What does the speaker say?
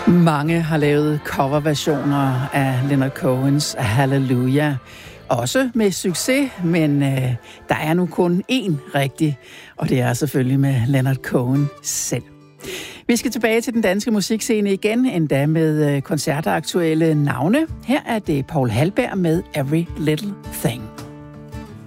Mange har lavet coverversioner af Leonard Cohens Hallelujah. Også med succes, men der er nu kun én rigtig, og det er selvfølgelig med Leonard Cohen selv. Vi skal tilbage til den danske musikscene igen, endda med koncertaktuelle navne. Her er det Paul Halberg med Every Little Thing.